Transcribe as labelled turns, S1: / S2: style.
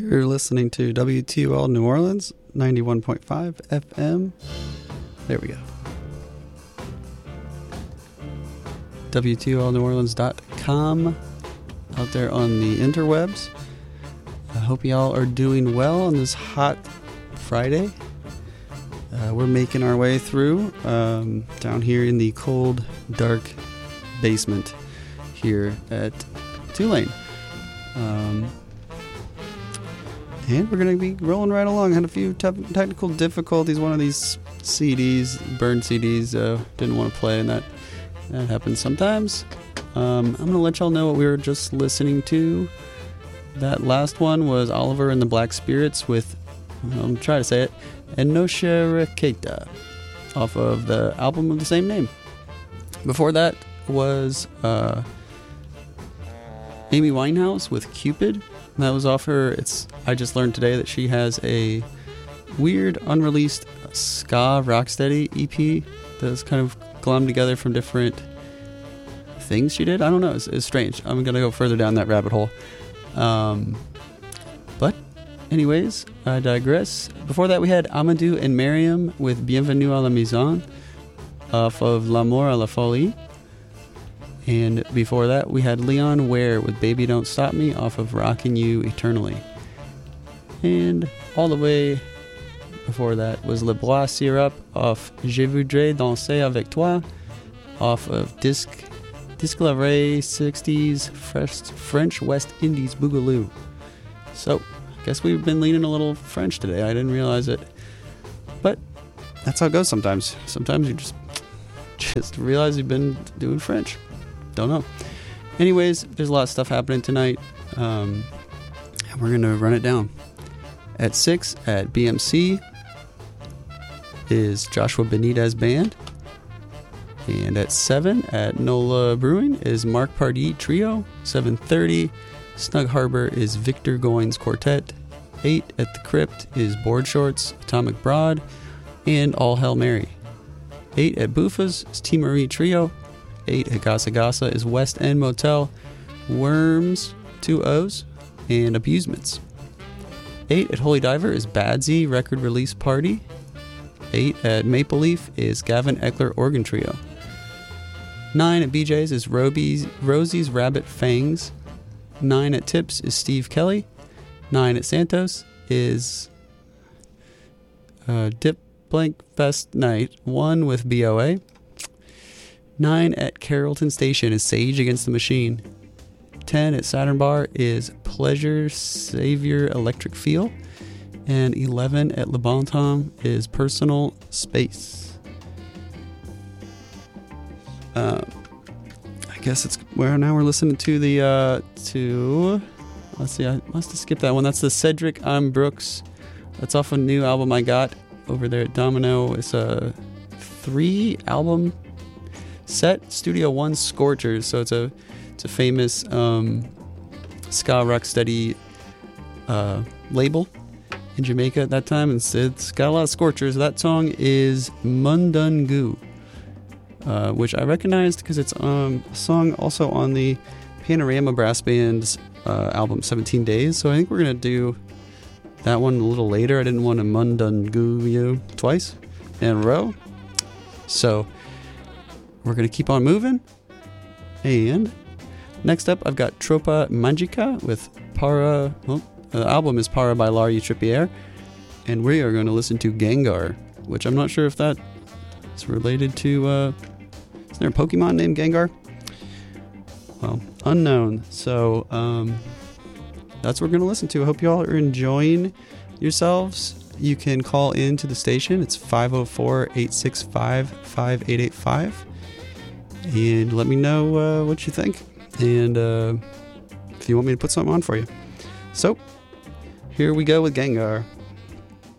S1: You're listening to WTOL New Orleans, 91.5 FM. There we go. WTOLNewOrleans.com out there on the interwebs. I hope y'all are doing well on this hot Friday. We're making our way through down here in the cold, dark basement here at Tulane. And we're going to be rolling right along. Had a few technical difficulties. One of these CDs, burned CDs, didn't want to play, and that happens sometimes. I'm going to let y'all know what we were just listening to. That last one was Oliver and the Black Spirits with, I'm trying to say it, Enosha Reketa, off of the album of the same name. Before that was Amy Winehouse with Cupid. That was off her. I just learned today that she has a weird unreleased ska rocksteady EP that's kind of glommed together from different things she did. I don't know. It's strange. I'm gonna go further down that rabbit hole. But anyways, I digress. Before that, we had Amadou and Miriam with Bienvenue à la Maison off of L'amour à la folie. And before that, we had Leon Ware with Baby Don't Stop Me off of Rockin' You Eternally. And all the way before that was Le Bois Sirop off Je Voudrais Danser Avec Toi off of Disque Lavray 60s French West Indies Boogaloo. So, I guess we've been leaning a little French today. I didn't realize it. But that's how it goes sometimes. Sometimes you just realize you've been doing French. Don't know. Anyways, there's a lot of stuff happening tonight. And we're going to run it down. At 6 at BMC is Joshua Benitez Band. And at 7 at NOLA Brewing is Mark Pardee Trio. 7:30, Snug Harbor is Victor Goins Quartet. 8 at the Crypt is Board Shorts, Atomic Broad, and All Hail Mary. 8 at Buffa's is T. Marie Trio. 8 at Gasa Gasa is West End Motel, Worms, 2 O's, and Abusements. 8 at Holy Diver is Badsy Record Release Party. 8 at Maple Leaf is Gavin Eckler Organ Trio. 9 at BJ's is Rosie's Rabbit Fangs. 9 at Tips is Steve Kelly. 9 at Santos is Dip Blank Fest Night 1 with BOA. 9 at Carrollton Station is Sage Against the Machine. 10 at Saturn Bar is Pleasure Savior Electric Feel. And 11 at Le Bon Temps is Personal Space. I guess we're listening to the let's see, I must have skipped that one. That's the Cedric I'm Brooks. That's off a new album I got over there at Domino. It's a 3 album set, Studio One Scorchers. So it's a famous ska rocksteady label in Jamaica at that time, and it's got a lot of scorchers. That song is Mundungu, which I recognized because it's a song also on the Panorama Brass Band's album 17 Days. So I think we're gonna do that one a little later. I didn't want to Mundungu you twice in a row, so we're gonna keep on moving. And next up, I've got Tropa Magica with Para. Well, the album is Para by Larry Trippier, and we are going to listen to Gengar, which I'm not sure if that is related to. Is there a Pokemon named Gengar? Well, unknown. So that's what we're going to listen to. I hope you all are enjoying yourselves. You can call in to the station. It's 504-865-5885, and let me know what you think, and if you want me to put something on for you. So, here we go with Gengar.